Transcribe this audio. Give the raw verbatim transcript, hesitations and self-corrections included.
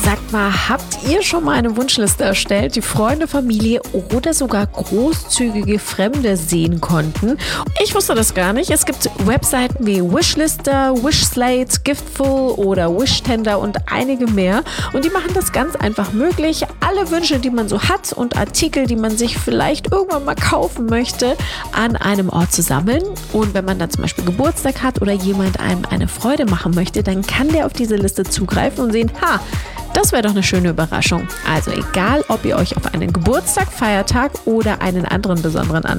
Sagt mal, habt ihr schon mal eine Wunschliste erstellt, die Freunde, Familie oder sogar großzügige Fremde sehen konnten? Ich wusste das gar nicht. Es gibt Webseiten wie Wishlister, Wishslate, Giftful oder Wishtender und einige mehr. Und die machen das ganz einfach möglich, alle Wünsche, die man so hat und Artikel, die man sich vielleicht irgendwann mal kaufen möchte, an einem Ort zu sammeln. Und wenn man dann zum Beispiel Geburtstag hat oder jemand einem eine Freude machen möchte, dann kann der auf diese Liste zugreifen und sehen, ha, das wäre doch eine schöne Überraschung. Also egal, ob ihr euch auf einen Geburtstag, Feiertag oder einen anderen besonderen